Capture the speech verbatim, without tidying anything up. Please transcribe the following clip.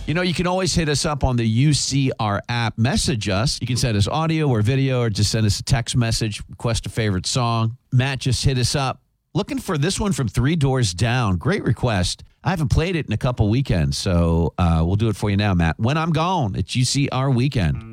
You know, you can always hit us up on the U C R app. Message us. You can send us audio or video or just send us a text message. Request a favorite song. Matt just hit us up. Looking for this one from Three Doors Down. Great request. I haven't played it in a couple weekends, so uh, we'll do it for you now, Matt. When I'm Gone, it's U C R Weekend.